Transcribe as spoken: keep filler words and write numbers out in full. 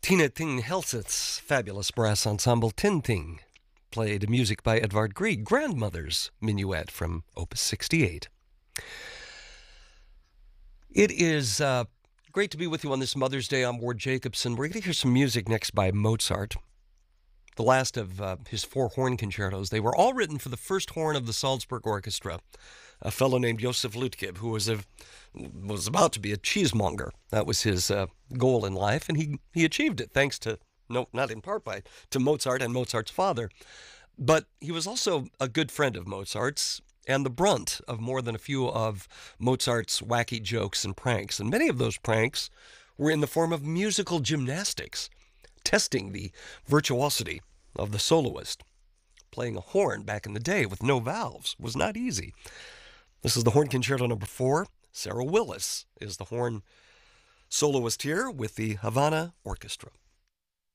Tina Ting Helseth's fabulous brass ensemble Tin Ting played music by Edvard Grieg, Grandmother's Minuet from Opus sixty-eight. It is uh, great to be with you on this Mother's Day. I'm Ward Jacobson. We're going to hear some music next by Mozart, the last of uh, his four horn concertos. They were all written for the first horn of the Salzburg Orchestra, a fellow named Josef Lütke, who was a was about to be a cheesemonger. That was his uh, goal in life, and he, he achieved it, thanks to, no, not in part by, to Mozart and Mozart's father. But he was also a good friend of Mozart's, and the brunt of more than a few of Mozart's wacky jokes and pranks. And many of those pranks were in the form of musical gymnastics, testing the virtuosity of the soloist. Playing a horn back in the day with no valves was not easy. This is the Horn Concerto number four. Sarah Willis is the horn soloist here with the Havana Orchestra.